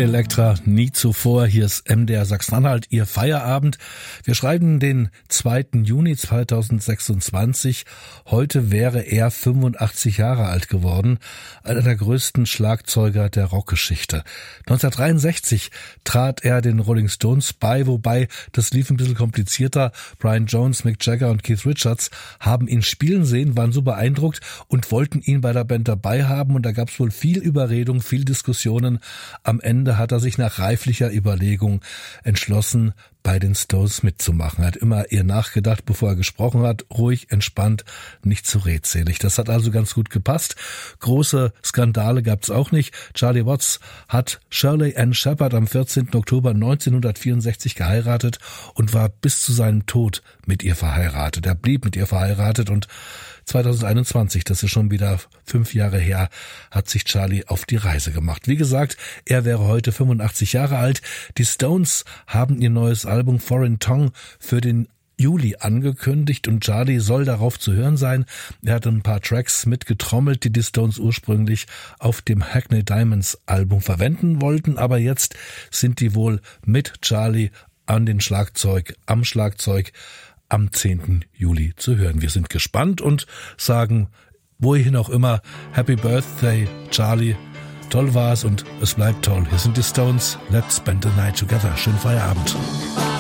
Elektra, nie zuvor. Hier ist MDR Sachsen-Anhalt, Ihr Feierabend. Wir schreiben den 2. Juni 2026. Heute wäre er 85 Jahre alt geworden. Einer der größten Schlagzeuger der Rockgeschichte. 1963 trat er den Rolling Stones bei, wobei das lief ein bisschen komplizierter. Brian Jones, Mick Jagger und Keith Richards haben ihn spielen sehen, waren so beeindruckt und wollten ihn bei der Band dabei haben. Und da gab es wohl viel Überredung, viel Diskussionen. Am Ende hat er sich nach reiflicher Überlegung entschlossen, bei den Stones mitzumachen. Er hat immer eher nachgedacht, bevor er gesprochen hat. Ruhig, entspannt, nicht zu redselig. Das hat also ganz gut gepasst. Große Skandale gab's auch nicht. Charlie Watts hat Shirley Ann Shepard am 14. Oktober 1964 geheiratet und war bis zu seinem Tod mit ihr verheiratet. Er blieb mit ihr verheiratet und 2021, das ist schon wieder 5 Jahre her, hat sich Charlie auf die Reise gemacht. Wie gesagt, er wäre heute 85 Jahre alt. Die Stones haben ihr neues Album Foreign Tongue für den Juli angekündigt und Charlie soll darauf zu hören sein. Er hat ein paar Tracks mitgetrommelt, die Stones ursprünglich auf dem Hackney Diamonds Album verwenden wollten, aber jetzt sind die wohl mit Charlie am Schlagzeug am 10. Juli zu hören. Wir sind gespannt und sagen, wohin auch immer, Happy Birthday, Charlie. Toll war's und es bleibt toll. Hier sind die Stones. Let's spend the night together. Schönen Feierabend.